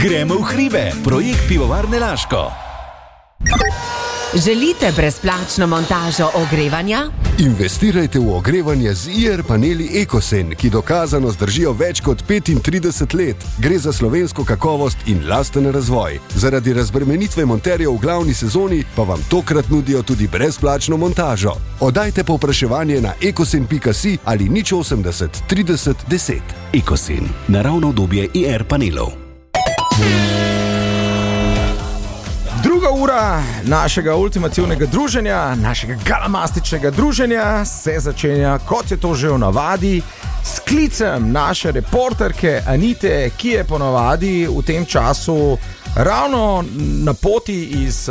Gremo v hribe, projekt Pivovarne Laško. Želite brezplačno montažo ogrevanja? Investirajte v ogrevanje z IR paneli Ekosen, ki dokazano zdržijo več kot 35 let. Gre za slovensko kakovost in lasten razvoj. Zaradi razbremenitve monterjev v glavni sezoni pa vam tokrat nudijo tudi brezplačno montažo. Oddajte povpraševanje na ekosen.si ali 080 30 10. Ekosen, naravno obdobje IR panelov. Druga ura našega ultimativnega druženja, našega galamastičnega druženja se začenja, kot je to že v navadi, s klicem naše reporterke Anite, ki je po navadi v tem času ravno na poti iz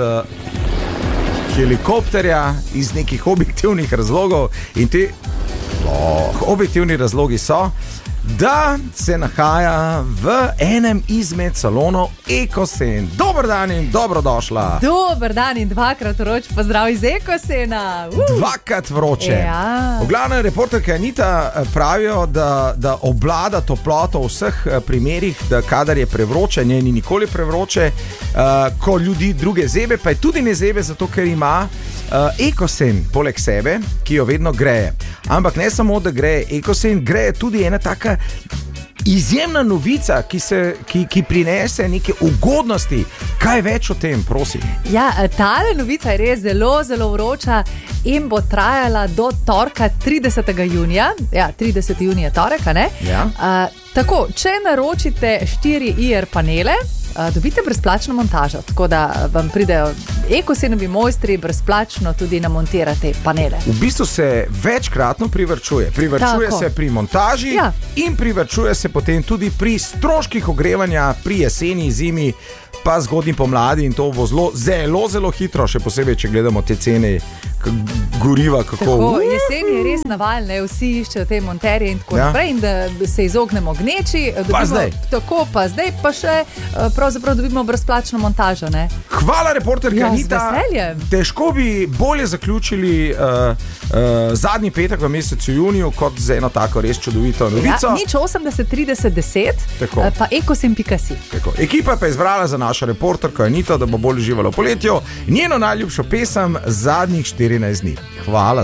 helikopterja iz nekih objektivnih razlogov. In ti objektivni razlogi so, da se nahaja v enem izmed salonov Ekosen. Dober dan in dobrodošla. Dober dan in dvakrat vroč pozdrav iz Ekosena. Dvakrat vroče. Ja. V glavnem reporterke Anita pravijo, da obvlada toploto v vseh primerih, da kadar je prevroče, ni nikoli prevroče, ko ljudi druge zebe, pa je tudi ne zebe, zato ker ima Ekosen poleg sebe, ki jo vedno greje. Ampak ne samo, da greje Ekosen, greje tudi ena taka izjemna novica, ki prinese neke ugodnosti. Kaj več o tem, prosim? Ja, tale novica je res zelo, zelo vroča in bo trajala do torka 30. junija. Ja, 30. junij je torek, a ne? Ja. Tako, če naročite 4 IR panele, dobite brezplačno montažo, tako da vam pridejo Ekosenovi mojstri brezplačno tudi namontirati panele. V bistvu se večkratno privarčuje. Privarčuje Tako. se pri montaži, Ja. in privarčuje se potem tudi pri stroških ogrevanja, pri jeseni, zimi, pa zgodnji pomladi, in to bo zelo, zelo hitro, še posebej, če gledamo te cene goriva, kako... Tako, jesen je res naval, ne, vsi iščejo te monterje in tako Ja. naprej, in da se izognemo gneči. Pa zdaj. Tako, pa zdaj pa še pravzaprav dobimo brezplačno montažo, ne. Hvala, reporterka Ja, z Anita. veseljem. Težko bi bolje zaključili zadnji petek v mesecu juniju kot z eno tako res čudovito novico. Ja, nič 80 30 10, Tako. pa ekosen.si. Tako. Ekipa pa je izbrala za našo reporterko Anito, da bo bolj uživala v poletju, njeno najljubšo pesem zadnjih 14 dni. Hvala.